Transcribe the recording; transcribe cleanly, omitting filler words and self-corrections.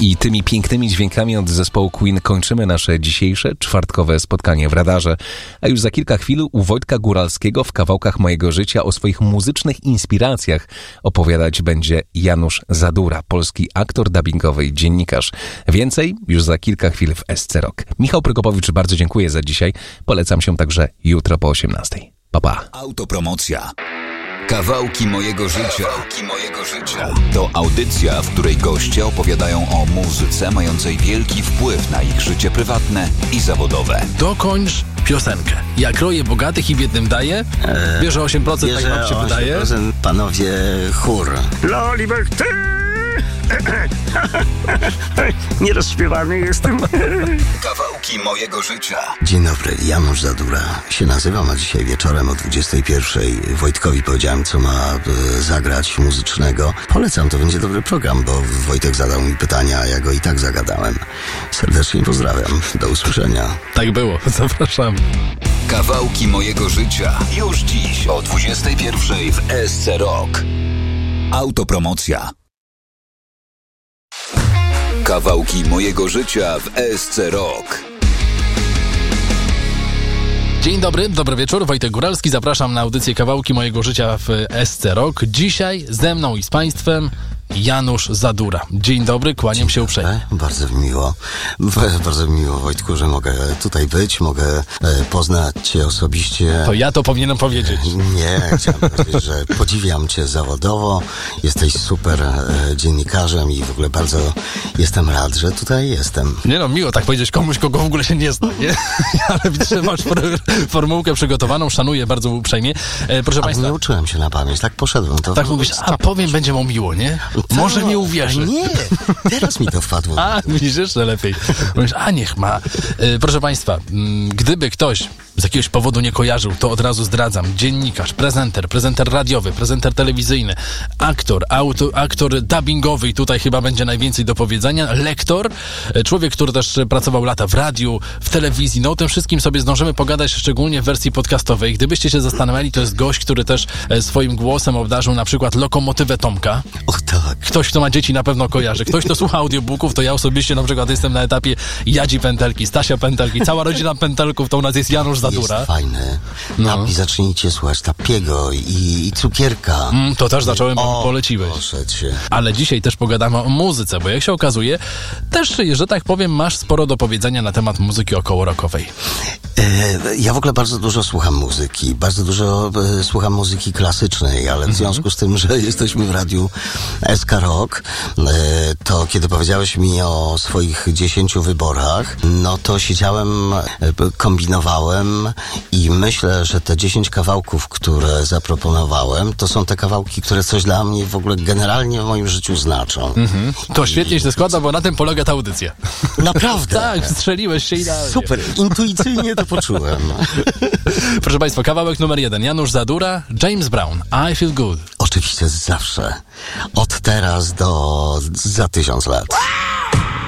I tymi pięknymi dźwiękami od zespołu Queen kończymy nasze dzisiejsze czwartkowe spotkanie w radarze. A już za kilka chwil u Wojtka Góralskiego w kawałkach mojego życia o swoich muzycznych inspiracjach opowiadać będzie Janusz Zadura, polski aktor dubbingowy i dziennikarz. Więcej już za kilka chwil w SC Rock. Michał Prokopowicz, bardzo dziękuję za dzisiaj. Polecam się także jutro po 18:00. Pa, pa. Autopromocja. Kawałki mojego życia. Kawałki mojego życia. To audycja, w której goście opowiadają o muzyce mającej wielki wpływ na ich życie prywatne i zawodowe. Dokończ piosenkę. Jak roje bogatych i biednym daje, bierze 8%, tak wam się wydaje. Panowie chór. Lolibek, ty! Nierozśpiewany jestem. Kawałki mojego życia. Dzień dobry, Janusz Zadura się nazywam, a dzisiaj wieczorem o 21:00 Wojtkowi powiedziałem, co ma zagrać muzycznego. Polecam, to będzie dobry program, bo Wojtek zadał mi pytania, a ja go i tak zagadałem. Serdecznie pozdrawiam. Do usłyszenia. Tak było, zapraszam. Kawałki mojego życia. Już dziś o 21:00 w SC Rock. Autopromocja. Kawałki mojego życia w SC Rock. Dzień dobry, dobry wieczór, Wojtek Góralski. Zapraszam na audycję Kawałki mojego życia w SC Rock. Dzisiaj ze mną i z Państwem Janusz Zadura. Dzień dobry, kłaniam się uprzejmie. Bardzo mi miło, Wojtku, że mogę tutaj być, mogę poznać Cię osobiście. To ja to powinienem powiedzieć. Nie, chciałem powiedzieć, że podziwiam Cię zawodowo, jesteś super dziennikarzem i w ogóle bardzo jestem rad, że tutaj jestem. Nie no, miło tak powiedzieć komuś, kogo w ogóle się nie zna, nie? Ale widzę, że masz formułkę przygotowaną, szanuję bardzo uprzejmie. Proszę Państwa. Nie uczyłem się na pamięć, tak poszedłem. To tak mówisz, a powiem, będzie mu miło, nie? Może nie uwierzy. Nie, teraz mi to wpadło. A, widzisz, jeszcze lepiej. Mówisz, a niech ma. Proszę Państwa, gdyby ktoś z jakiegoś powodu nie kojarzył, to od razu zdradzam. Dziennikarz, prezenter radiowy, prezenter telewizyjny, aktor dubbingowy i tutaj chyba będzie najwięcej do powiedzenia, lektor, człowiek, który też pracował lata w radiu, w telewizji. No o tym wszystkim sobie zdążymy pogadać, szczególnie w wersji podcastowej. Gdybyście się zastanawiali, to jest gość, który też swoim głosem obdarzył na przykład Lokomotywę Tomka. Och tak. Ktoś, kto ma dzieci, na pewno kojarzy. Ktoś, kto słucha audiobooków, to ja osobiście na przykład jestem na etapie Jadzi Pętelki, Stasia Pętelki, cała rodzina Pętelków, to u nas jest Janusz Zadura. Jest fajny. No. I zacznijcie słuchać Tapiego i Cukierka. To też zacząłem, poleciłeś. Ale dzisiaj też pogadamy o muzyce, bo jak się okazuje, też, że tak powiem, masz sporo do powiedzenia na temat muzyki okołorokowej. Ja w ogóle bardzo dużo słucham muzyki. Bardzo dużo słucham muzyki klasycznej, ale w związku z tym, że jesteśmy w radiu SK Rock, to kiedy powiedziałeś mi o swoich 10 wyborach, no to siedziałem, kombinowałem i myślę, że te 10 kawałków, które zaproponowałem, to są te kawałki, które coś dla mnie w ogóle generalnie w moim życiu znaczą. To świetnie się składa, bo na tym polega ta audycja. Naprawdę? Tak, strzeliłeś się idealnie. Super, intuicyjnie to poczułem. Proszę Państwa, kawałek numer 1. Janusz Zadura, James Brown, I Feel Good. Oczywiście zawsze. Od teraz za 1000 lat.